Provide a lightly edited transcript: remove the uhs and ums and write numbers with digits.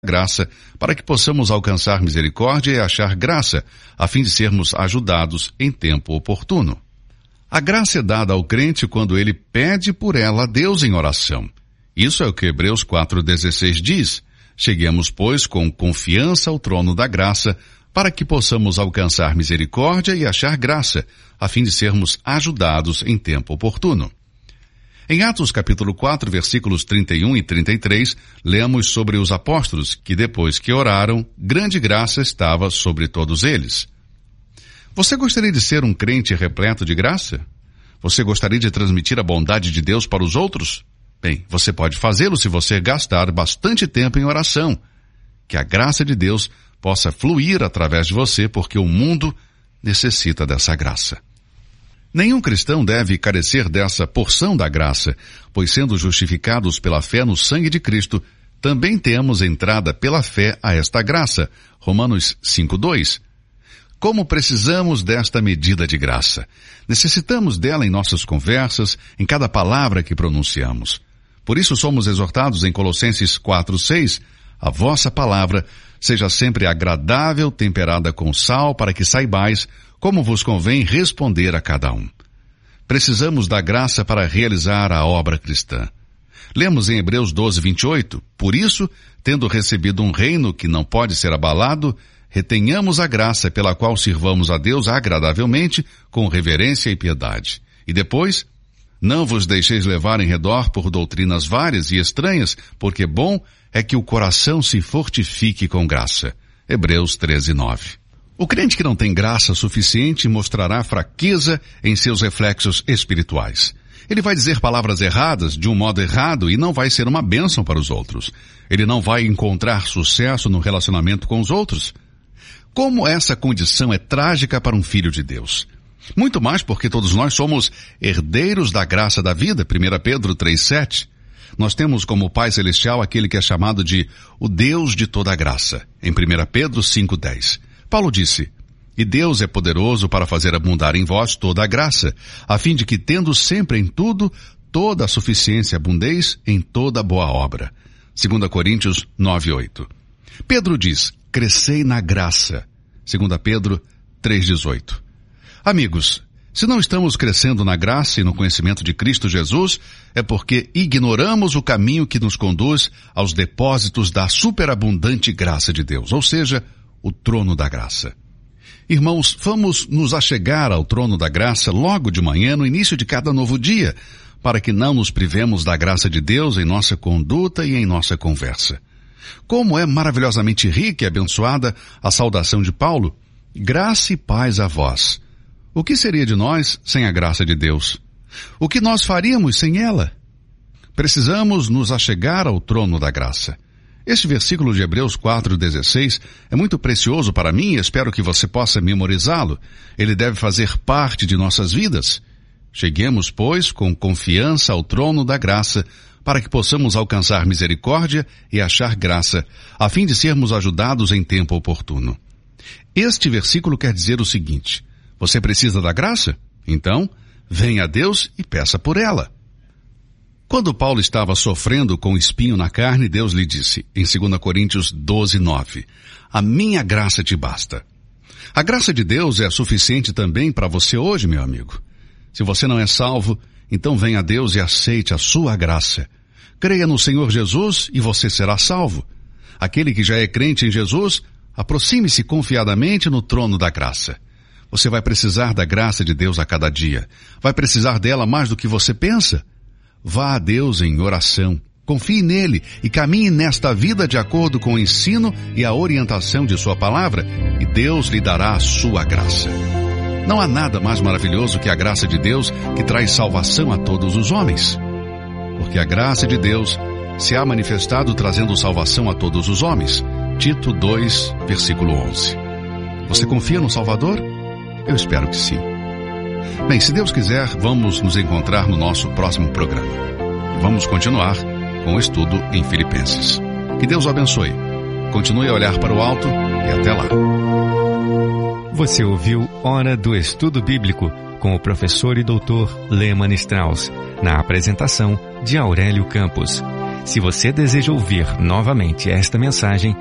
graça, para que possamos alcançar misericórdia e achar graça, a fim de sermos ajudados em tempo oportuno. A graça é dada ao crente quando ele pede por ela a Deus em oração. Isso é o que Hebreus 4,16 diz. Cheguemos, pois, com confiança ao trono da graça, para que possamos alcançar misericórdia e achar graça, a fim de sermos ajudados em tempo oportuno. Em Atos capítulo 4, versículos 31 e 33, lemos sobre os apóstolos que depois que oraram, grande graça estava sobre todos eles. Você gostaria de ser um crente repleto de graça? Você gostaria de transmitir a bondade de Deus para os outros? Bem, você pode fazê-lo se você gastar bastante tempo em oração. Que a graça de Deus possa fluir através de você, porque o mundo necessita dessa graça. Nenhum cristão deve carecer dessa porção da graça, pois sendo justificados pela fé no sangue de Cristo, também temos entrada pela fé a esta graça. Romanos 5:2. Como precisamos desta medida de graça? Necessitamos dela em nossas conversas, em cada palavra que pronunciamos. Por isso somos exortados em Colossenses 4:6, a vossa palavra seja sempre agradável, temperada com sal, para que saibais como vos convém responder a cada um. Precisamos da graça para realizar a obra cristã. Lemos em Hebreus 12:28, por isso, tendo recebido um reino que não pode ser abalado, retenhamos a graça pela qual sirvamos a Deus agradavelmente, com reverência e piedade. E depois, não vos deixeis levar em redor por doutrinas várias e estranhas, porque bom é que o coração se fortifique com graça. Hebreus 13:9. O crente que não tem graça suficiente mostrará fraqueza em seus reflexos espirituais. Ele vai dizer palavras erradas de um modo errado e não vai ser uma bênção para os outros. Ele não vai encontrar sucesso no relacionamento com os outros. Como essa condição é trágica para um filho de Deus. Muito mais porque todos nós somos herdeiros da graça da vida, 1 Pedro 3:7. Nós temos como Pai Celestial aquele que é chamado de o Deus de toda a graça, em 1 Pedro 5:10. Paulo disse, e Deus é poderoso para fazer abundar em vós toda a graça, a fim de que, tendo sempre em tudo, toda a suficiência abundeis em toda boa obra. 2 Coríntios 9:8. Pedro diz, crescei na graça. 2 Pedro 3:18. Amigos, se não estamos crescendo na graça e no conhecimento de Cristo Jesus, é porque ignoramos o caminho que nos conduz aos depósitos da superabundante graça de Deus, ou seja, o trono da graça. Irmãos, vamos nos achegar ao trono da graça logo de manhã, no início de cada novo dia, para que não nos privemos da graça de Deus em nossa conduta e em nossa conversa. Como é maravilhosamente rica e abençoada a saudação de Paulo, graça e paz a vós. O que seria de nós sem a graça de Deus? O que nós faríamos sem ela? Precisamos nos achegar ao trono da graça. Este versículo de Hebreus 4:16 é muito precioso para mim e espero que você possa memorizá-lo. Ele deve fazer parte de nossas vidas. Cheguemos, pois, com confiança ao trono da graça, para que possamos alcançar misericórdia e achar graça, a fim de sermos ajudados em tempo oportuno. Este versículo quer dizer o seguinte, você precisa da graça? Então, venha a Deus e peça por ela. Quando Paulo estava sofrendo com espinho na carne, Deus lhe disse, em 2 Coríntios 12:9, a minha graça te basta. A graça de Deus é suficiente também para você hoje, meu amigo. Se você não é salvo, então venha a Deus e aceite a sua graça. Creia no Senhor Jesus e você será salvo. Aquele que já é crente em Jesus, aproxime-se confiadamente no trono da graça. Você vai precisar da graça de Deus a cada dia. Vai precisar dela mais do que você pensa. Vá a Deus em oração, confie nele e caminhe nesta vida de acordo com o ensino e a orientação de sua palavra, e Deus lhe dará a sua graça. Não há nada mais maravilhoso que a graça de Deus que traz salvação a todos os homens. Porque a graça de Deus se há manifestado trazendo salvação a todos os homens. Tito 2, versículo 11. Você confia no Salvador? Eu espero que sim. Bem, se Deus quiser, vamos nos encontrar no nosso próximo programa. E vamos continuar com o estudo em Filipenses. Que Deus o abençoe. Continue a olhar para o alto e até lá. Você ouviu Hora do Estudo Bíblico com o professor e doutor Lehmann Strauss, na apresentação de Aurélio Campos. Se você deseja ouvir novamente esta mensagem,